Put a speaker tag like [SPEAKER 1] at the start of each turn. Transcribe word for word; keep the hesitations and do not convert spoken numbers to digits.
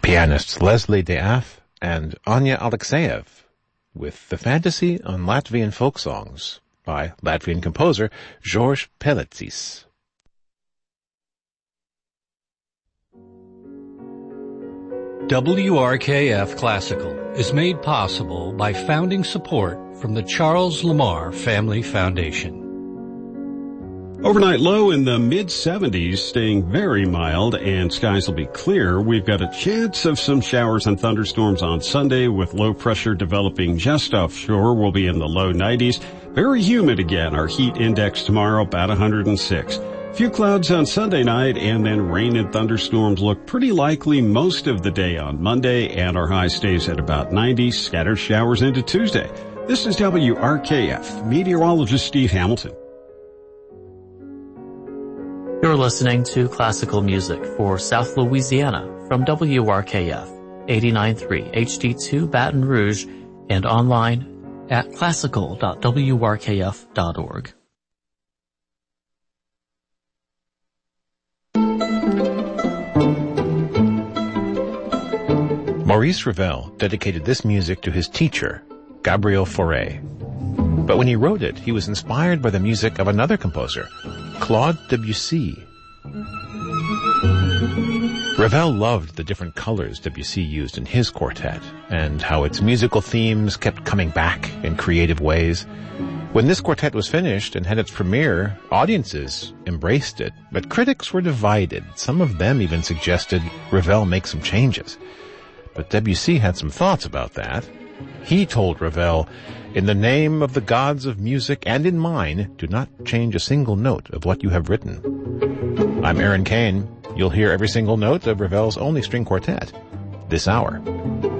[SPEAKER 1] Pianists Leslie Death and Anya Alexeyev with The Fantasy on Latvian Folk Songs by Latvian composer George Pelecis.
[SPEAKER 2] W R K F Classical is made possible by founding support from the Charles Lamar Family Foundation.
[SPEAKER 3] Overnight low in the mid seventies, staying very mild, and skies will be clear. We've got a chance of some showers and thunderstorms on Sunday with low pressure developing just offshore. We'll be in the low nineties. Very humid again. Our heat index tomorrow about one hundred six. Few clouds on Sunday night, and then rain and thunderstorms look pretty likely most of the day on Monday, and our high stays at about ninety. Scattered showers into Tuesday. This is W R K F meteorologist Steve Hamilton.
[SPEAKER 4] You're listening to classical music for South Louisiana from W R K F eighty-nine point three H D two Baton Rouge and online at classical dot w r k f dot org.
[SPEAKER 1] Maurice Ravel dedicated this music to his teacher, Gabriel Fauré. But when he wrote it, he was inspired by the music of another composer, Claude Debussy. Ravel loved the different colors Debussy used in his quartet, and how its musical themes kept coming back in creative ways. When this quartet was finished and had its premiere, audiences embraced it, but critics were divided. Some of them even suggested Ravel make some changes. But Debussy had some thoughts about that. He told Ravel, "In the name of the gods of music and in mine, do not change a single note of what you have written." I'm Aaron Kane. You'll hear every single note of Ravel's only string quartet this hour.